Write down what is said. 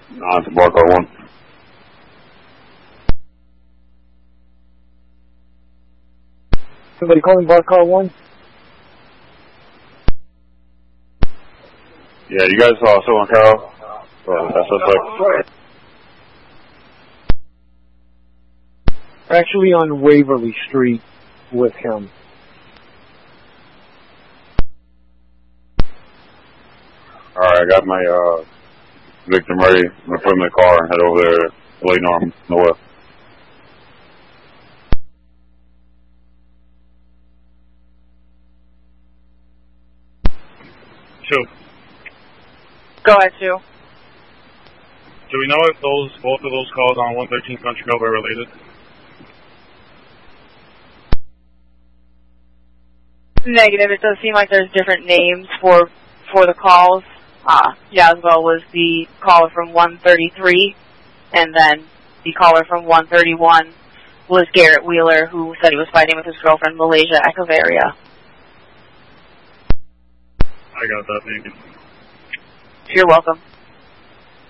It's a bar car 1. Somebody calling bar car 1? Yeah, you guys saw someone Carol? That's suspect. Actually on Waverly Street with him. Alright, I got my victim ready. I'm going to put him in the car and head over there, waiting on him on the west. Sue. Go ahead, Sue. Do we know if both of those calls on 113 Country Club are related? Negative. It does seem like there's different names for the calls. Yazbel was the caller from 133, and then the caller from 131 was Garrett Wheeler, who said he was fighting with his girlfriend, Malaysia Echevarria. I got that, thank you. You're welcome.